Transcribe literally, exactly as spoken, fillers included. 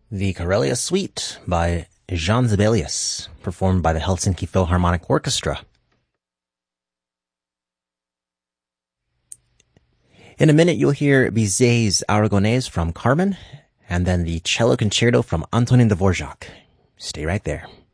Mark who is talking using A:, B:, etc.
A: The Karelia Suite by Jean Sibelius, performed by the Helsinki Philharmonic Orchestra. In a minute, you'll hear Bizet's Aragonese from Carmen, and then the cello concerto from Antonin Dvorak. Stay right there.